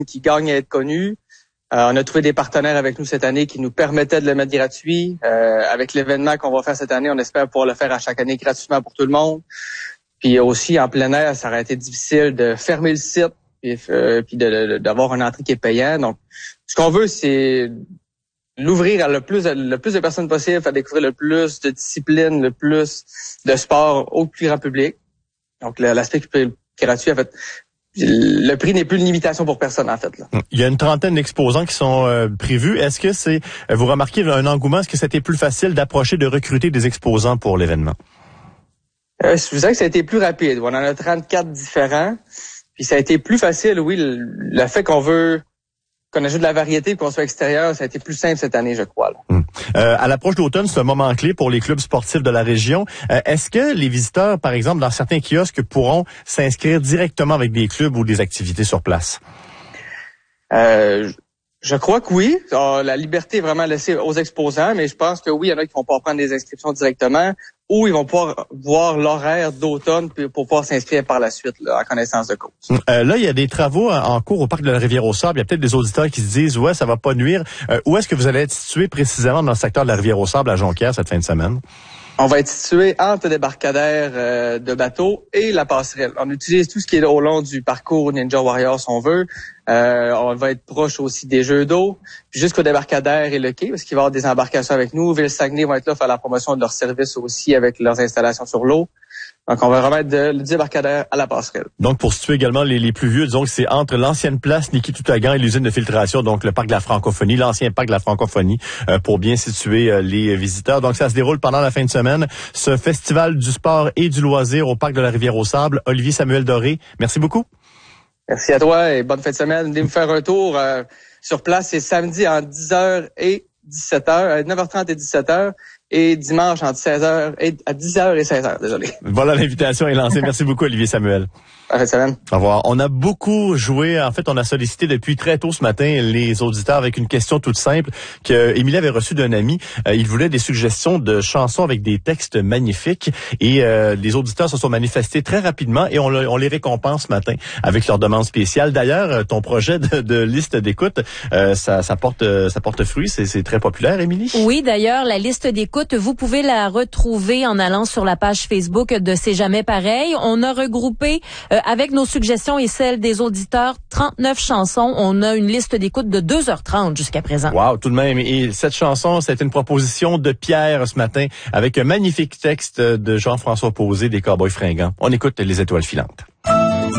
qui gagne à être connu. On a trouvé des partenaires avec nous cette année qui nous permettaient de le mettre gratuit. Avec l'événement qu'on va faire cette année, on espère pouvoir le faire à chaque année gratuitement pour tout le monde. Puis aussi, en plein air, ça aurait été difficile de fermer le site puis d'avoir une entrée qui est payante. Donc, ce qu'on veut, c'est l'ouvrir à le plus de personnes possible, faire découvrir le plus de disciplines, le plus de sport au plus grand public. Donc, l'aspect gratuit, en fait, le prix n'est plus une limitation pour personne, en fait. Là. Il y a une trentaine d'exposants qui sont prévus. Est-ce que vous remarquez un engouement? Est-ce que c'était plus facile d'approcher, de recruter des exposants pour l'événement? Je vous dirais que ça a été plus rapide. On en a 34 différents. Puis ça a été plus facile, oui. Le fait qu'on ajoute de la variété et qu'on soit extérieur, ça a été plus simple cette année, je crois. Là. À l'approche d'automne, c'est un moment clé pour les clubs sportifs de la région. Est-ce que les visiteurs, par exemple, dans certains kiosques, pourront s'inscrire directement avec des clubs ou des activités sur place? Je crois que oui. Alors, la liberté est vraiment laissée aux exposants, mais je pense que oui, il y en a qui vont pouvoir prendre des inscriptions directement ou ils vont pouvoir voir l'horaire d'automne pour pouvoir s'inscrire par la suite, là, en connaissance de cause. Là, il y a des travaux en cours au parc de la Rivière-aux-Sables. Il y a peut-être des auditeurs qui se disent « Ouais, ça va pas nuire ». Où est-ce que vous allez être situé précisément dans le secteur de la Rivière-aux-Sables à Jonquière cette fin de semaine? On va être situé entre le débarcadère de bateau et la passerelle. On utilise tout ce qui est au long du parcours Ninja Warrior, si on veut. On va être proche aussi des jeux d'eau, puis jusqu'au débarcadère et le quai, parce qu'il va y avoir des embarcations avec nous. Ville-Saguenay vont être là faire la promotion de leurs services aussi avec leurs installations sur l'eau. Donc, on va remettre le débarcadère à la passerelle. Donc, pour situer également les plus vieux, disons que c'est entre l'ancienne place Niki Toutagan et l'usine de filtration, donc le parc de la francophonie, l'ancien parc de la francophonie, pour bien situer les visiteurs. Donc, ça se déroule pendant la fin de semaine. Ce festival du sport et du loisir au parc de la Rivière-aux-Sables. Olivier Samuel Doré, merci beaucoup. Merci à toi et bonne fin de semaine. Venez me faire un tour sur place. C'est samedi en 10h et 17h, 9h30 et 17h. Et dimanche entre 16h et à 10h et 16h, désolé. Voilà, l'invitation est lancée. Merci beaucoup, Olivier Samuel. Bonne semaine. Au revoir. On a beaucoup joué. En fait, on a sollicité depuis très tôt ce matin les auditeurs avec une question toute simple que Émilie avait reçue d'un ami. Il voulait des suggestions de chansons avec des textes magnifiques et les auditeurs se sont manifestés très rapidement et on les récompense ce matin avec leur demande spéciale. D'ailleurs, ton projet de liste d'écoute, ça porte fruit. C'est très populaire, Émilie. Oui, d'ailleurs, la liste d'écoute, vous pouvez la retrouver en allant sur la page Facebook de C'est jamais pareil. On a regroupé avec nos suggestions et celles des auditeurs, 39 chansons. On a une liste d'écoute de 2h30 jusqu'à présent. Wow, tout de même. Et cette chanson, c'était une proposition de Pierre ce matin avec un magnifique texte de Jean-François Posé des Cowboys fringants. On écoute Les Étoiles filantes.